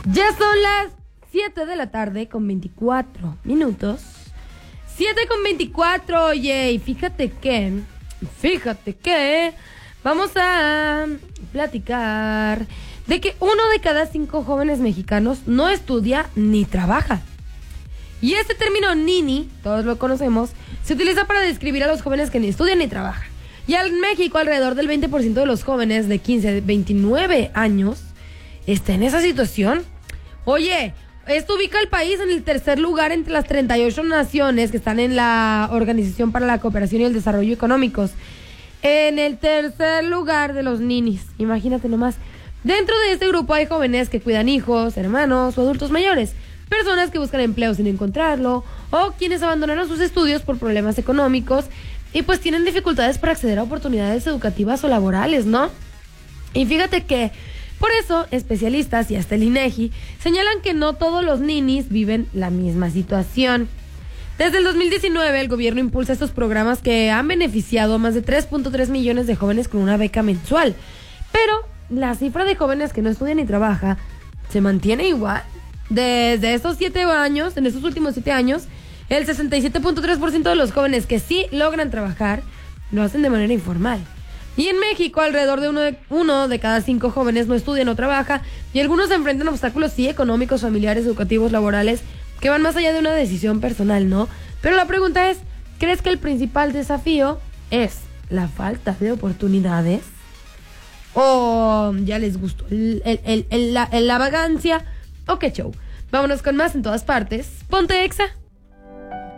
Ya son las 7 de la tarde con 24 minutos. 7:24, oye, y fíjate que vamos a platicar de que 1 de cada 5 jóvenes mexicanos no estudia ni trabaja. Y este término nini, todos lo conocemos, se utiliza para describir a los jóvenes que ni estudian ni trabajan. Y en México alrededor del 20% de los jóvenes de 15 a 29 años está en esa situación. Oye, esto ubica al país en el tercer lugar entre las 38 naciones que están en la Organización para la Cooperación y el Desarrollo Económicos. En el tercer lugar de los ninis, imagínate nomás. Dentro de este grupo hay jóvenes que cuidan hijos, hermanos o adultos mayores, personas que buscan empleo sin encontrarlo, o quienes abandonaron sus estudios por problemas económicos y pues tienen dificultades para acceder a oportunidades educativas o laborales, ¿no? Y fíjate que por eso, especialistas y hasta el INEGI señalan que no todos los ninis viven la misma situación. Desde el 2019, el gobierno impulsa estos programas que han beneficiado a más de 3.3 millones de jóvenes con una beca mensual. Pero la cifra de jóvenes que no estudian ni trabajan se mantiene igual. Desde estos 7 años, en estos últimos 7 años, el 67.3% de los jóvenes que sí logran trabajar lo hacen de manera informal. Y en México, alrededor de uno de cada 5 jóvenes no estudia o trabaja, y algunos se enfrentan a obstáculos, sí, económicos, familiares, educativos, laborales, que van más allá de una decisión personal, ¿no? Pero la pregunta es, ¿crees que el principal desafío es la falta de oportunidades? ¿O ya les gustó la vagancia? ¿O qué show? Vámonos con más en todas partes. Ponte Exa.